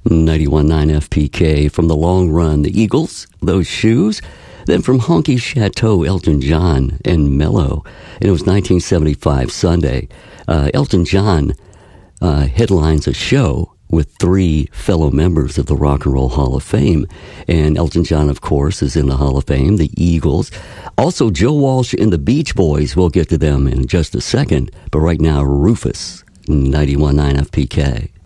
91.9 FPK from the Long Run, the Eagles, Those Shoes. Then from Honky Chateau, Elton John and Mellow. And it was 1975 Sunday. Elton John headlines a show with three fellow members of the Rock and Roll Hall of Fame. And Elton John, of course, is in the Hall of Fame, the Eagles. Also, Joe Walsh and the Beach Boys. We'll get to them in just a second. But right now, Rufus, 91.9 FPK.